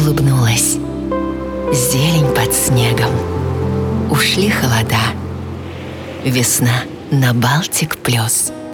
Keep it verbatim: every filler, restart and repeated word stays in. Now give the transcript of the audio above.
улыбнулась. Зелень под снегом. Ушли холода. Весна на Балтик плюс.